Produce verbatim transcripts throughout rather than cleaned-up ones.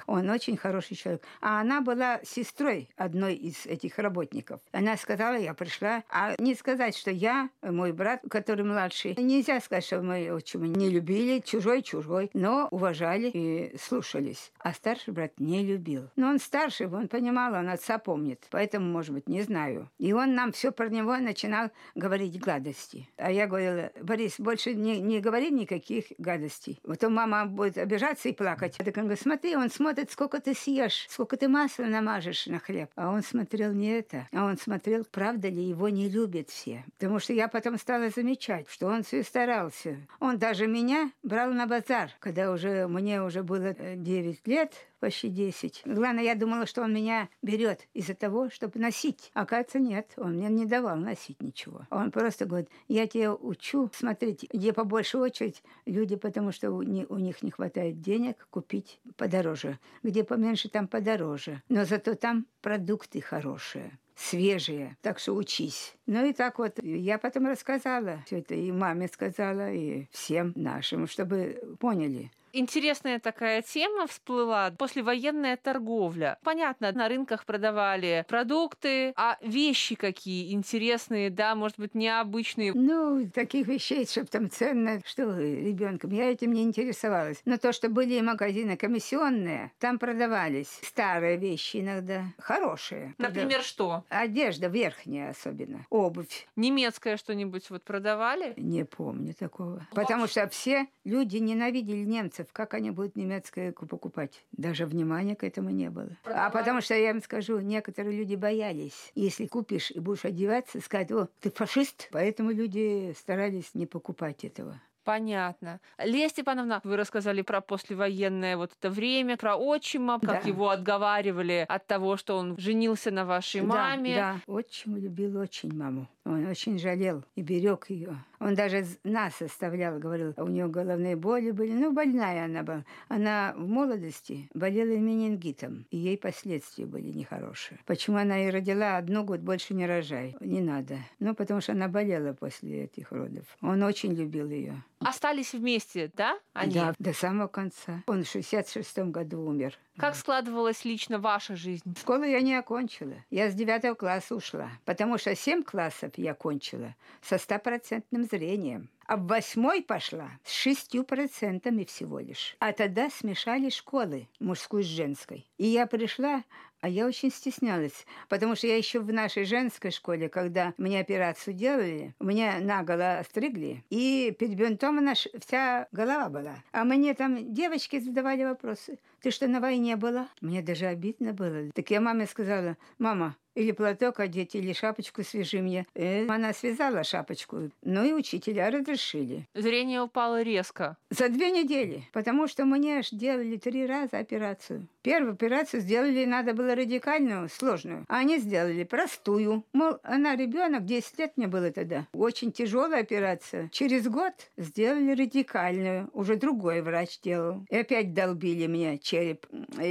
Он очень хороший человек. А она была сестрой одной из этих работников. Она сказала, я пришла. А не сказать, что я, мой брат, который младший, нельзя сказать, что мы очень не любили, чужой-чужой, но уважали и слушались. А старший брат не любил. Но он старший, он понимал, он отца помнит. Поэтому, может быть, не знаю. И он нам все про него начинал говорить гадости. А я говорила, Борис, больше не, не говори никаких гадостей. Потом мама будет обижаться и плакать. Так он говорит, смотри, он смотрит, сколько ты съешь, сколько ты масла намажешь на хлеб. А он смотрел не это, а он смотрел, правда ли его не любят все. Потому что я потом стала замечать, что он все старался. Он даже меня брал на базар, когда уже мне уже было девять лет, почти десять. Главное, я думала, что он меня берет из-за того, чтобы носить. Оказывается, нет, он мне не давал носить ничего. Он просто говорит, я тебя учу смотреть, где побольше очередь, люди, потому что у, не, у них не хватает денег купить подороже. Где поменьше, там подороже. Но зато там продукты хорошие, свежие, так что учись. Ну и так вот, я потом рассказала все это, и маме сказала, и всем нашим, чтобы поняли. Интересная такая тема всплыла. Послевоенная торговля. Понятно, на рынках продавали продукты, а вещи какие интересные, да, может быть, необычные. Ну, таких вещей, чтобы там ценно, что ребенком, я этим не интересовалась. Но то, что были магазины комиссионные, там продавались старые вещи иногда, хорошие. Например, что? Одежда верхняя особенно, обувь. Немецкое что-нибудь вот продавали? Не помню такого. Потому что все люди ненавидели немцев. Как они будут немецкое покупать? Даже внимания к этому не было. А потому что, я вам скажу, некоторые люди боялись. Если купишь и будешь одеваться, сказать, о, ты фашист. Поэтому люди старались не покупать этого. Понятно. Лия Степановна, вы рассказали про послевоенное вот это время, про отчима, как Да. его отговаривали от того, что он женился на вашей маме. Да, да. Отчим любил очень маму. Он очень жалел и берег ее. Он даже нас оставлял, говорил, у нее головные боли были. Ну, больная она была. Она в молодости болела менингитом, и ей последствия были нехорошие. Почему она и родила одну, год больше не рожай. Не надо. Ну, потому что она болела после этих родов. Он очень любил ее. Остались вместе, да, они? Да, до самого конца. Он в шестьдесят шестом году умер. Как складывалась лично ваша жизнь? Школу я не окончила. Я с девятого класса ушла. Потому что семь классов я окончила со стопроцентным зрением. А в восьмой пошла с шестью процентами всего лишь. А тогда смешали школы, мужскую с женской. И я пришла, а я очень стеснялась, потому что я еще в нашей женской школе, когда мне операцию делали, у меня наголо остригли, и перед бинтом вся голова была. А мне там девочки задавали вопросы. Ты что, на войне была? Мне даже обидно было. Так я маме сказала, мама, или платок одеть, или шапочку свяжи мне. И она связала шапочку. Ну и учителя разрешили. Зрение упало резко. За две недели. Потому что мне аж делали три раза операцию. Первую операцию сделали, надо было радикальную, сложную. А они сделали простую. Мол, она ребенок, десять лет мне было тогда. Очень тяжелая операция. Через год сделали радикальную. Уже другой врач делал. И опять долбили мне череп.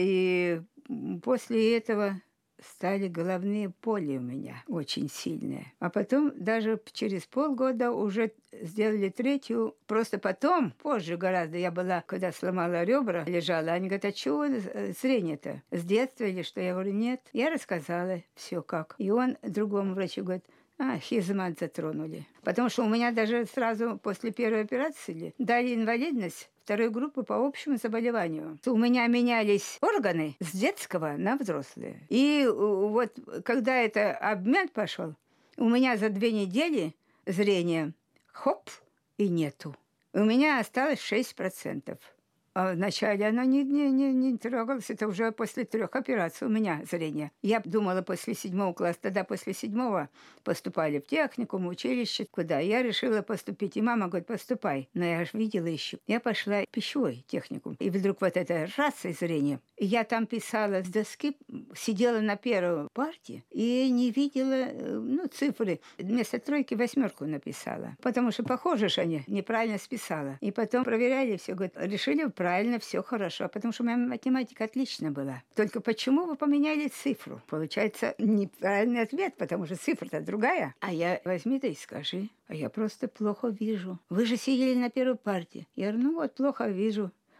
И после этого стали головные боли у меня очень сильные. А потом даже через полгода уже сделали третью. Просто потом, позже гораздо, я была, когда сломала ребра, лежала, они говорят, а чего зрение-то? С детства или что? Я говорю, нет. Я рассказала все как. И он другому врачу говорит, а, хизмат затронули. Потому что у меня даже сразу после первой операции дали инвалидность второй группы по общему заболеванию. У меня менялись органы с детского на взрослые. И вот когда это обмен пошел, у меня за две недели зрение хоп и нету. У меня осталось шесть процентов. А вначале оно не, не, не, не трогалось. Это уже после трех операций у меня зрение. Я думала после седьмого класса. Тогда после седьмого поступали в техникум, в училище. Куда? Я решила поступить. И мама говорит, поступай. Но я же видела еще. Я пошла в пищевой техникум. И вдруг вот это раз и зрение. И я там писала с доски, сидела на первой партии и не видела ну, цифры. Вместо тройки восьмерку написала. Потому что похоже, что они неправильно списала. И потом проверяли все. Говорят, решили правильно, все хорошо. Потому что моя математика отлично была. Только почему вы поменяли цифру? Получается неправильный ответ, потому что цифра-то другая. А я возьми да и скажи. А я просто плохо вижу. Вы же сидели на первой партии. Я говорю, ну вот, плохо вижу.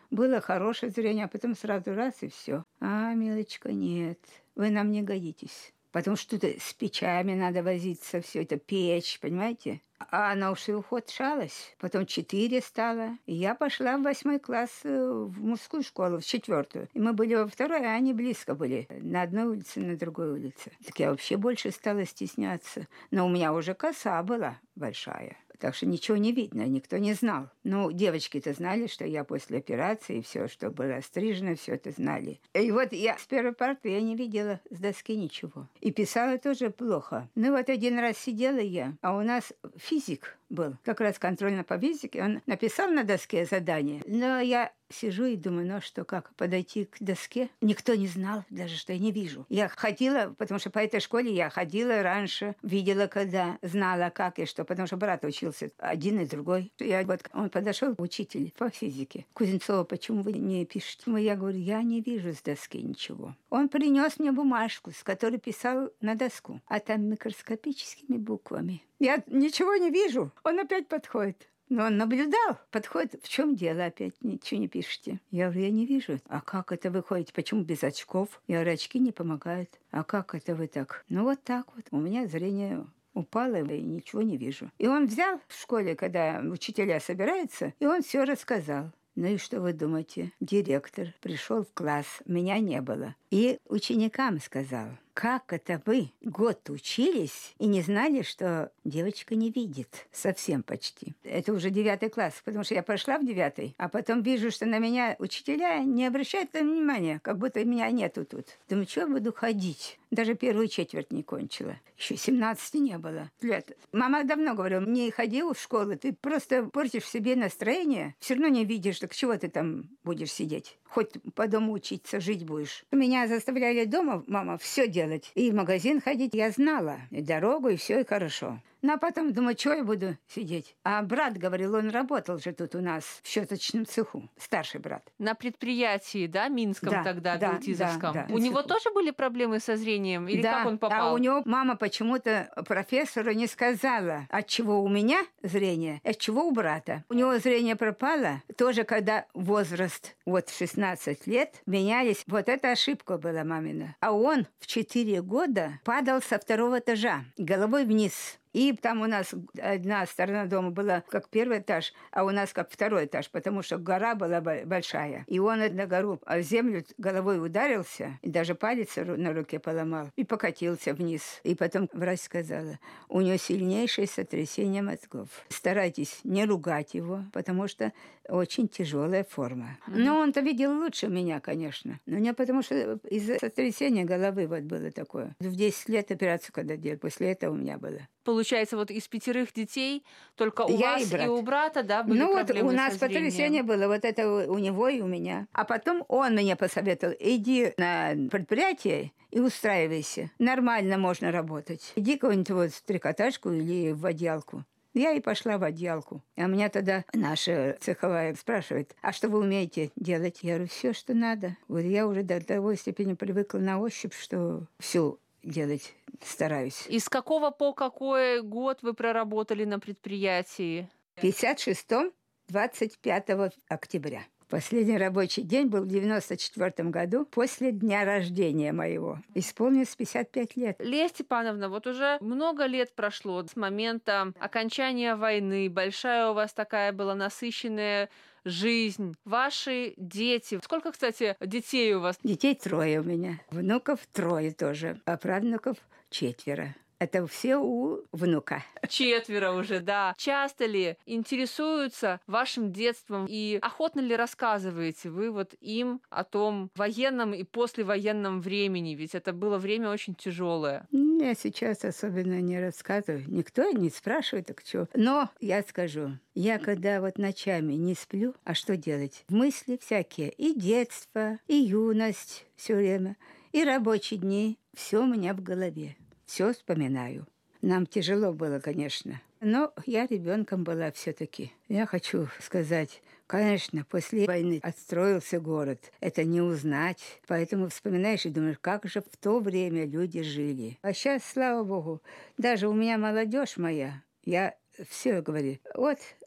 Было хорошее зрение, а потом сразу раз и все. А, милочка, нет, вы нам не годитесь. Потому что тут с печами надо возиться, все это печь, понимаете? А она уж и ухудшалась. Потом четыре стало. И я пошла в восьмой класс в мужскую школу, в четвертую. И мы были во второй, а они близко были. На одной улице, на другой улице. Так я вообще больше стала стесняться. Но у меня уже коса была большая. Так что ничего не видно, никто не знал. Ну, девочки-то знали, что я после операции, все, что было стрижено, все это знали. И вот я с первой парты я не видела с доски ничего. И писала тоже плохо. Ну, вот один раз сидела я, а у нас физик был, как раз контрольно по физике. Он написал на доске задание, но я сижу и думаю, ну что, как, подойти к доске? Никто не знал даже, что я не вижу. Я ходила, потому что по этой школе я ходила раньше, видела, когда знала, как и что, потому что брат учился один и другой. Я вот, он подошел, учитель по физике. Кузнецова, почему вы не пишете? Я говорю, я не вижу с доски ничего. Он принес мне бумажку, с которой писал на доску, а там микроскопическими буквами. Я ничего не вижу. Он опять подходит. Но он наблюдал, подходит, в чем дело опять, ничего не пишете. Я говорю, я не вижу. А как это вы ходите? Почему без очков? Я говорю, очки не помогают. А как это вы так? Ну вот так вот. У меня зрение упало, и ничего не вижу. И он взял в школе, когда учителя собираются, и он все рассказал. Ну и что вы думаете? Директор пришел в класс, меня не было. И ученикам сказал, как это вы год учились и не знали, что девочка не видит совсем почти. Это уже девятый класс, потому что я пошла в девятый, а потом вижу, что на меня учителя не обращают внимания, как будто меня нету тут. Думаю, что я буду ходить? Даже первую четверть не кончила. Еще семнадцати не было лет. Мама давно говорила, не ходи в школу, ты просто портишь себе настроение, все равно не видишь, так чего ты там будешь сидеть? Хоть по дому учиться, жить будешь. Меня заставляли дома, мама, все делать. И в магазин ходить я знала. И дорогу, и все, и хорошо. Ну, а потом думаю, что я буду сидеть? А брат говорил, он работал же тут у нас в щеточном цеху. Старший брат. На предприятии, да, Минском да, тогда, да, Белтизовском. Да, да, у него цеху. тоже были проблемы со зрением? Или да, как он попал? А у него мама почему-то профессору не сказала, от чего у меня зрение, от чего у брата. У него зрение пропало тоже, когда возраст, вот шестнадцать лет, менялись. Вот эта ошибка была мамина. А он в четыре года падал со второго этажа головой вниз. И там у нас одна сторона дома была как первый этаж, а у нас как второй этаж, потому что гора была большая. И он на гору, а в землю головой ударился, и даже палец на руке поломал, и покатился вниз. И потом врач сказала, у него сильнейшее сотрясение мозгов. Старайтесь не ругать его, потому что очень тяжелая форма. Mm-hmm. Но он-то видел лучше меня, конечно. Но не потому что из-за сотрясения головы вот было такое. В десять лет операцию когда делали, после этого у меня было. Получается, вот из пятерых детей только у Я вас и, и у брата, да, были ну, проблемы вот у нас со зрением? потрясение было, вот это у него и у меня. А потом он мне посоветовал, иди на предприятие и устраивайся. Нормально можно работать. Иди кого-нибудь вот в трикотажку или в одеялку. Я и пошла в отделку. А меня тогда наша цеховая спрашивает, а что вы умеете делать? Я говорю, все, что надо. Вот я уже до такой степени привыкла на ощупь, что все делать стараюсь. И с какого по какой год вы проработали на предприятии? В пятьдесят шестом, двадцать пятого октября. Последний рабочий день был в девяносто четвёртом году, после дня рождения моего. Исполнилось пятьдесят пять лет. Лея Степановна, вот уже много лет прошло с момента окончания войны. Большая у вас такая была насыщенная жизнь. Ваши дети. Сколько, кстати, детей у вас? Детей трое у меня. Внуков трое тоже. А правнуков четверо. Это все у внука. Четверо уже, да. Часто ли интересуются вашим детством и охотно ли рассказываете вы вот им о том военном и послевоенном времени? Ведь это было время очень тяжелое. Я сейчас особенно не рассказываю. Никто не спрашивает, так что. Но я скажу, я когда вот ночами не сплю, а что делать? Мысли всякие. И детство, и юность все время, и рабочие дни. Все у меня в голове. Все вспоминаю. Нам тяжело было, конечно. Но я ребенком была все-таки. Я хочу сказать, конечно, после войны отстроился город. Это не узнать. Поэтому вспоминаешь и думаешь, как же в то время люди жили. А сейчас, слава богу, даже у меня молодежь моя, я все говорю, вот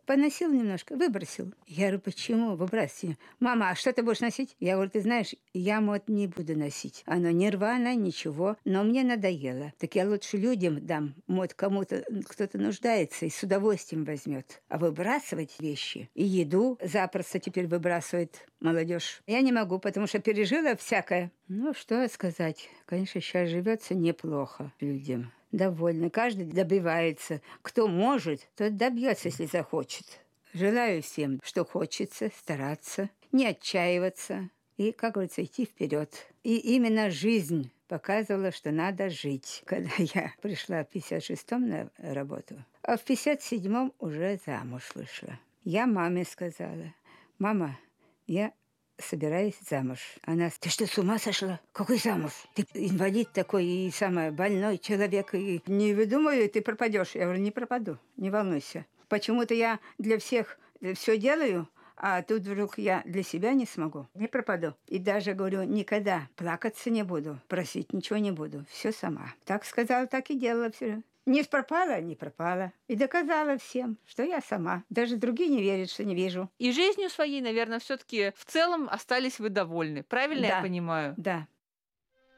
поносил немножко, выбросил. Я говорю, почему выбрасывай? Мама, а что ты будешь носить? Я говорю, ты знаешь, я мод не буду носить. Оно не рвано, ничего, но мне надоело. Так я лучше людям дам. Мод кому-то, кто-то нуждается и с удовольствием возьмет. А выбрасывать вещи и еду запросто теперь выбрасывает молодежь. Я не могу, потому что пережила всякое. Ну, что сказать. Конечно, сейчас живется неплохо людям. Довольны. Каждый добивается. Кто может, тот добьется, если захочет. Желаю всем, что хочется, стараться, не отчаиваться и, как говорится, идти вперед. И именно жизнь показывала, что надо жить. Когда я пришла в пятьдесят шестом на работу, а в пятьдесят седьмом уже замуж вышла. Я маме сказала, мама, я собираюсь замуж. Она, ты что, с ума сошла? Какой замуж? Ты инвалид такой и самый больной человек. И не выдумывай, ты пропадешь. Я говорю, не пропаду, не волнуйся. Почему-то я для всех все делаю, а тут вдруг я для себя не смогу. Не пропаду. И даже, говорю, никогда плакаться не буду, просить ничего не буду. Все сама. Так сказала, так и делала все. Не пропала, не пропала. И доказала всем, что я сама. Даже другие не верят, что не вижу. И жизнью своей, наверное, все-таки в целом остались вы довольны. Правильно да, я понимаю? Да.